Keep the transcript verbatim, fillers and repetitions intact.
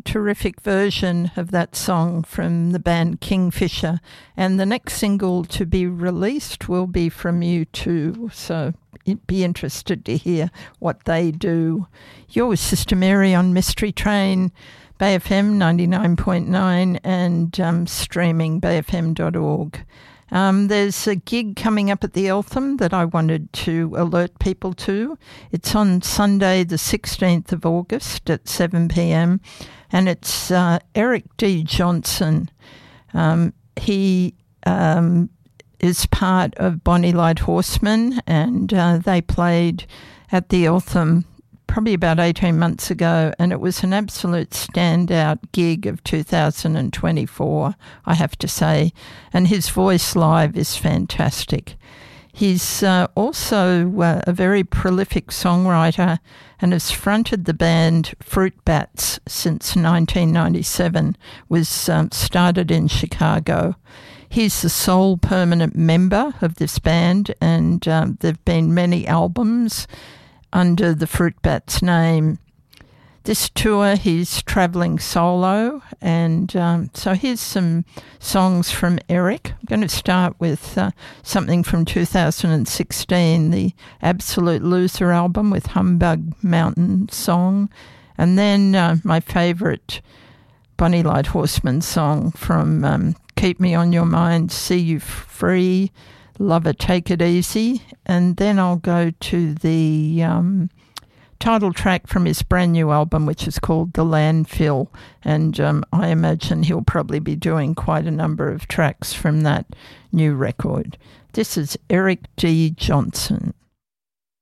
terrific version of that song from the band Kingfisher, and the next single to be released will be from you too, so be interested to hear what they do. You're with Sister Mary on Mystery Train, Bay F M ninety-nine point nine, and um, streaming bay f m dot org. Um, there's a gig coming up at the Eltham that I wanted to alert people to. It's on Sunday the sixteenth of August at seven p.m, and it's uh, Eric D. Johnson. Um, he um, is part of Bonnie Light Horseman, and uh, they played at the Eltham probably about eighteen months ago, and it was an absolute standout gig of two thousand twenty-four, I have to say, and his voice live is fantastic. He's uh, also uh, a very prolific songwriter and has fronted the band Fruit Bats since nineteen ninety-seven, was um, started in Chicago. He's the sole permanent member of this band, and um, there have been many albums under the Fruit Bats name. This tour he's travelling solo, and um, so here's some songs from Eric. I'm going to start with uh, something from two thousand sixteen, the Absolute Loser album with Humbug Mountain Song, and then uh, my favourite Bonnie Light Horseman song from um, Keep Me On Your Mind, See You Free, Lover, Take It Easy, and then I'll go to the um, title track from his brand new album, which is called The Landfill, and um, I imagine he'll probably be doing quite a number of tracks from that new record. This is Eric D. Johnson.